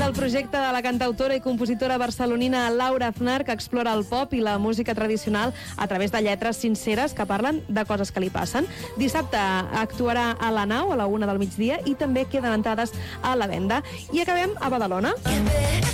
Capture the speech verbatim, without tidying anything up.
del projecte de la cantautora i compositora barcelonina Laura Aznar, que explora el pop i la música tradicional a través de lletres sinceres que parlen de coses que li passen. Dissabte actuarà a la Nau a la una del migdia i també queden entrades a la venda. I acabem a Badalona.